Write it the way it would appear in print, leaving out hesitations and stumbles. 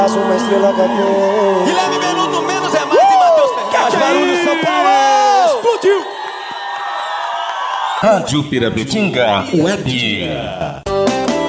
Uma estrela cadente. Guilherme Menudo, menos é mais, e Matheus Ferreira. Faz barulho, São Paulo! Explodiu! Rádio Pirapetinga Web.